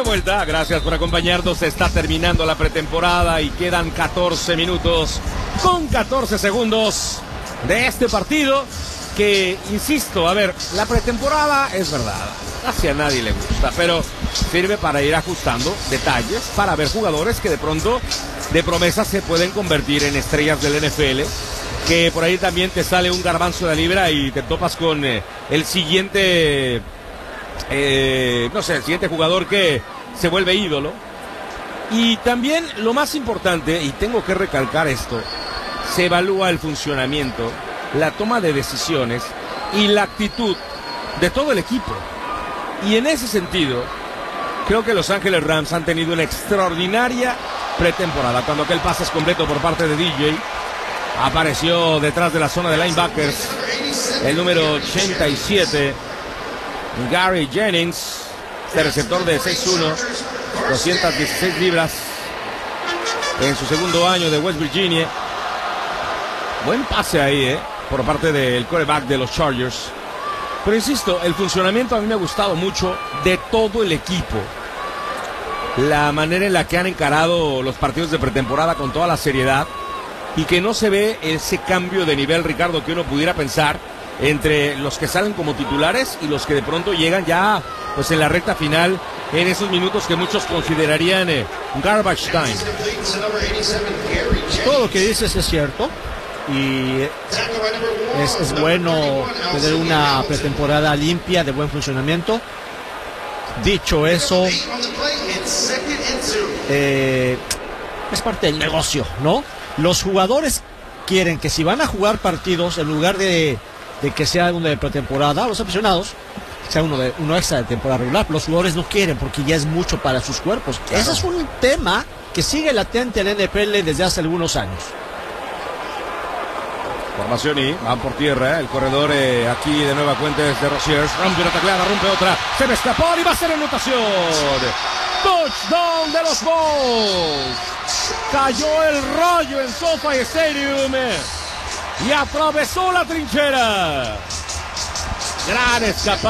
vuelta, gracias por acompañarnos. Se está terminando la pretemporada y quedan 14 minutos con 14 segundos de este partido que, insisto, a ver, la pretemporada es verdad, casi a nadie le gusta, pero sirve para ir ajustando detalles, para ver jugadores que de pronto de promesa se pueden convertir en estrellas del NFL, que por ahí también te sale un garbanzo de libra y te topas con el siguiente... el siguiente jugador que se vuelve ídolo. Y también lo más importante, y tengo que recalcar esto, se evalúa el funcionamiento, la toma de decisiones y la actitud de todo el equipo. Y en ese sentido, creo que Los Ángeles Rams han tenido una extraordinaria pretemporada. Cuando aquel pase es completo por parte de DJ, apareció detrás de la zona de linebackers el número 87, Gary Jennings, este receptor de 6'1", 216 libras, en su segundo año de West Virginia. Buen pase ahí, por parte del quarterback de los Chargers. Pero insisto, el funcionamiento a mí me ha gustado mucho de todo el equipo. La manera en la que han encarado los partidos de pretemporada con toda la seriedad y que no se ve ese cambio de nivel, Ricardo, que uno pudiera pensar entre los que salen como titulares y los que de pronto llegan ya pues en la recta final, en esos minutos que muchos considerarían garbage time. Todo lo que dices es cierto y es bueno tener una pretemporada limpia, de buen funcionamiento. Dicho eso, es parte del negocio, ¿no? Los jugadores quieren que si van a jugar partidos, en lugar de que sea uno de pretemporada, los aficionados, sea uno extra de temporada regular, los jugadores no quieren porque ya es mucho para sus cuerpos. Claro. Ese es un tema que sigue latente en la NFL desde hace algunos años. Formación y van por tierra, el corredor aquí de nueva cuenta desde Rosiers, rompe una tacleada, rompe otra, se me escapó y va a ser anotación. Touchdown de los Bulls. Cayó el rayo en SoFi Stadium y atravesó la trinchera. Gran escapada.